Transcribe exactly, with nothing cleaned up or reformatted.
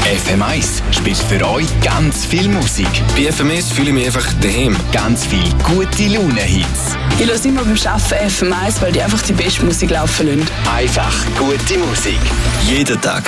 F M eins spielt für euch ganz viel Musik. Bei F M eins fühle ich mich einfach daheim. Ganz viel gute Laune-Hits. Ich höre immer beim Arbeiten F M eins, weil die einfach die beste Musik laufen lassen. Einfach gute Musik. Jeden Tag